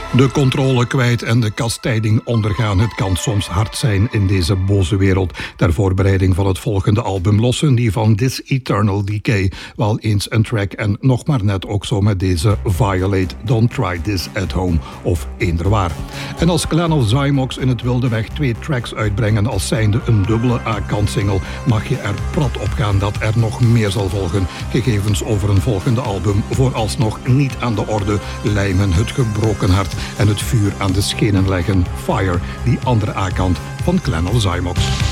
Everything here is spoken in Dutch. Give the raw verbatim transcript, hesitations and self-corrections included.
De controle kwijt en de kastijding ondergaan. Het kan soms hard zijn in deze boze wereld. Ter voorbereiding van het volgende album lossen die van This Eternal Decay wel eens een track en nog maar net ook zo met deze Violate, Don't Try This at Home of eenderwaar. En als Clan of Zymox in het wilde weg twee tracks uitbrengen als zijnde een dubbele A-kant-single, mag je er prat op gaan dat er nog meer zal volgen. Gegevens over een volgende album vooralsnog niet aan de orde. Lijmen, het gebroken hart en het vuur aan de schenen leggen. Fire, die andere A-kant van Clan of Zymox.